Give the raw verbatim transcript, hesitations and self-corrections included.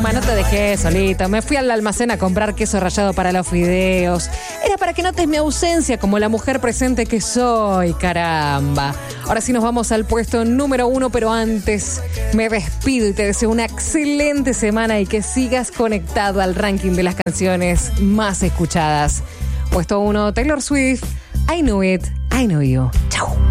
Emma, no te dejé solito. Me fui al almacén a comprar queso rallado para los fideos. Era para que notes mi ausencia como la mujer presente que soy, caramba. Ahora sí nos vamos al puesto número uno, pero antes me despido y te deseo una excelente semana y que sigas conectado al ranking de las canciones más escuchadas. Puesto uno, Taylor Swift, I Knew It, I Know You. Chau.